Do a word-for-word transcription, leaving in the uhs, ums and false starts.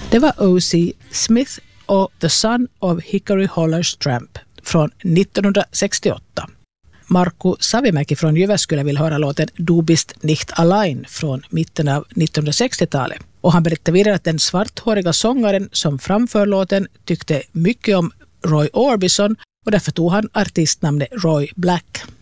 Det var O C Smith och The Son of Hickory Holler's Tramp från nittonhundrasextioåtta. Markku Savimäki från Jyväskylä vill höra låten Du bist nicht allein från mitten av nittonhundrasextiotalet. Och han berättar vidare att den svarthåriga sångaren som framför låten tyckte mycket om Roy Orbison och därför tog han artistnamnet Roy Black.